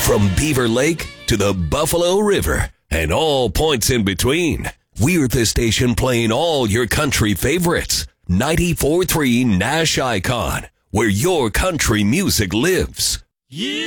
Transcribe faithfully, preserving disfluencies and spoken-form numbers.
From Beaver Lake to the Buffalo River and all points in between, we're the station playing all your country favorites. ninety-four point three Nash Icon, where your country music lives. Yeah.